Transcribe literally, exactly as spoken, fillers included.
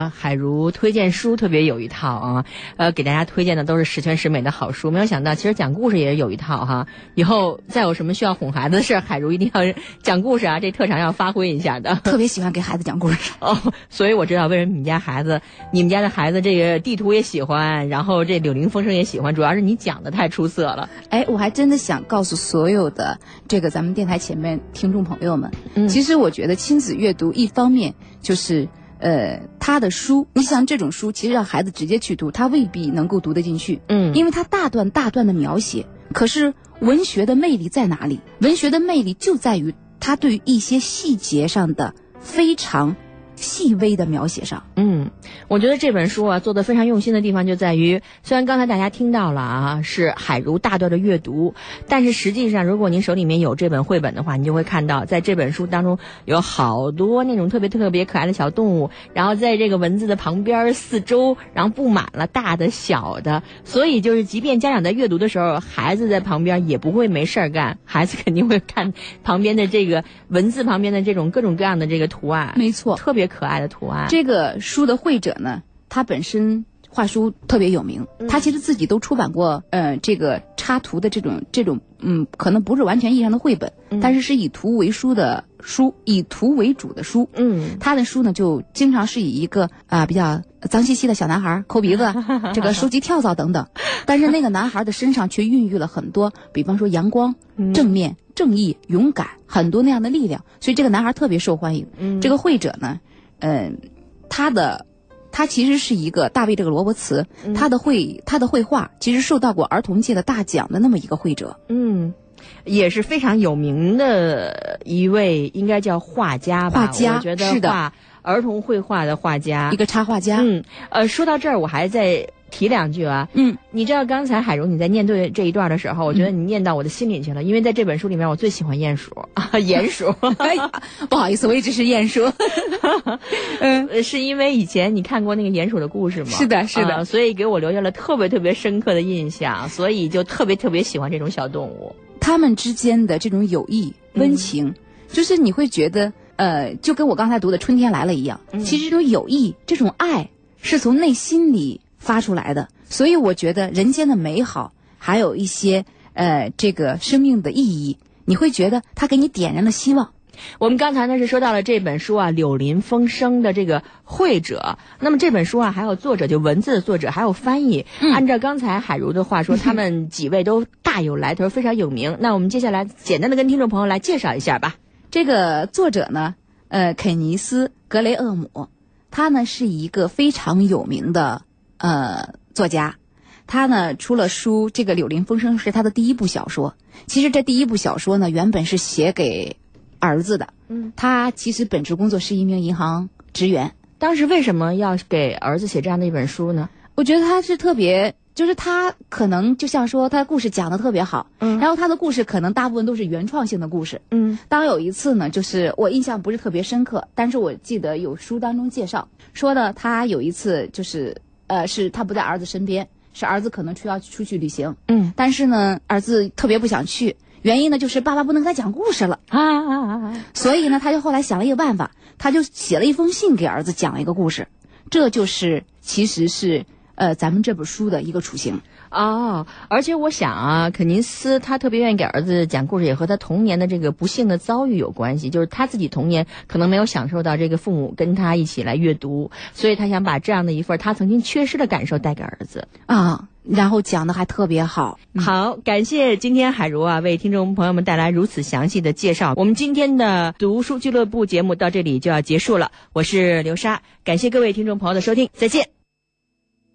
海如推荐书特别有一套啊，呃，给大家推荐的都是十全十美的好书。没有想到，其实讲故事也有一套哈。以后再有什么需要哄孩子的事，海如一定要讲故事啊，这特长要发挥一下的。 特别喜欢给孩子讲故事哦，所以我知道为什么你们家孩子，你们家的孩子这个地图也喜欢，然后这柳林风声也喜欢，主要是你讲的太出色了。 哎，我还真的想告诉所有的这个咱们电台前面听众朋友们，嗯，其实我觉得亲子阅读一方面就是。呃，他的书，你想这种书，其实让孩子直接去读，他未必能够读得进去。嗯，因为他大段大段的描写，可是文学的魅力在哪里？文学的魅力就在于他对于一些细节上的非常细微的描写上。 嗯，我觉得这本书啊做得非常用心的地方就在于，虽然刚才大家听到了啊是海如大段的阅读，但是实际上如果您手里面有这本绘本的话，你就会看到在这本书当中有好多那种特别特别可爱的小动物，然后在这个文字的旁边四周，然后布满了大的小的，所以就是即便家长在阅读的时候，孩子在旁边也不会没事儿干，孩子肯定会看旁边的这个文字旁边的这种各种各样的这个图案。 没错， 特别可爱的图案。 这个书的绘者呢，他本身画书特别有名，嗯、他其实自己都出版过呃这个插图的这种这种嗯，可能不是完全意义上的绘本，嗯、但是是以图为书的书，以图为主的书。嗯，他的书呢就经常是以一个啊、呃、比较脏兮兮的小男孩抠鼻子，这个收集跳蚤等等，但是那个男孩的身上却孕育了很多，比方说阳光、嗯、正面、正义、勇敢，很多那样的力量，所以这个男孩特别受欢迎。嗯，这个绘者呢，嗯、呃，他的。他其实是一个大卫这个罗伯茨，嗯、他的绘他的绘画其实受到过儿童界的大奖的那么一个绘者， 嗯，也是非常有名的一位，应该叫画家吧？ 画家， 我觉得是的， 画儿童绘画的画家， 一个插画家。 嗯，呃，说到这儿，我还在提两句啊。嗯，你知道刚才海如你在念对这一段的时候，我觉得你念到我的心里去了，嗯、因为在这本书里面，我最喜欢鼹鼠啊，鼹鼠。 哎呀，不好意思，我一直是鼹鼠。 嗯，是因为以前你看过那个鼹鼠的故事吗？ 是的，是的、 呃，所以给我留下了特别特别深刻的印象，所以就特别特别喜欢这种小动物。 他们之间的这种友谊、温情，嗯、就是你会觉得，呃，就跟我刚才读的《春天来了》一样。嗯、其实这种友谊、这种爱是从内心里发出来的，所以我觉得人间的美好，还有一些呃这个生命的意义，你会觉得它给你点燃了希望。 我们刚才呢是说到了这本书啊，《柳林风声》的这个绘者。那么这本书啊，还有作者，就文字的作者，还有翻译。嗯、按照刚才海如的话说，他们几位都大有来头，非常有名。那我们接下来简单的跟听众朋友来介绍一下吧。 这个作者呢，呃，肯尼斯·格雷厄姆，他呢是一个非常有名的呃作家。他呢出了书，这个《柳林风声》是他的第一部小说。其实这第一部小说呢，原本是写给儿子的。嗯，他其实本职工作是一名银行职员。 当时为什么要给儿子写这样的一本书呢？ 我觉得他是特别，就是他可能就像说他的故事讲得特别好，嗯，然后他的故事可能大部分都是原创性的故事，嗯。当有一次呢，就是我印象不是特别深刻，但是我记得有书当中介绍说呢，他有一次就是呃，是他不在儿子身边，是儿子可能出要出去旅行，嗯，但是呢，儿子特别不想去。原因呢，就是爸爸不能给他讲故事了啊啊啊！所以呢，他就后来想了一个办法，他就写了一封信给儿子讲一个故事，这就是其实是呃咱们这本书的一个雏形。 哦，而且我想啊，肯尼斯他特别愿意给儿子讲故事，也和他童年的这个不幸的遭遇有关系。就是他自己童年可能没有享受到这个父母跟他一起来阅读，所以他想把这样的一份他曾经缺失的感受带给儿子啊。然后讲的还特别好。 好，感谢今天海如啊为听众朋友们带来如此详细的介绍。我们今天的读书俱乐部节目到这里就要结束了，我是刘莎，感谢各位听众朋友的收听，再见。